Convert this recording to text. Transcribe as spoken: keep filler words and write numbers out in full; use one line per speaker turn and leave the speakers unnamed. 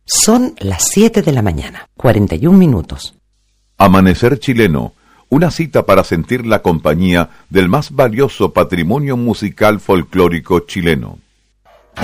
Son las siete de la mañana, cuarenta y un minutos.
Amanecer chileno, una cita para sentir la compañía del más valioso patrimonio musical folclórico chileno.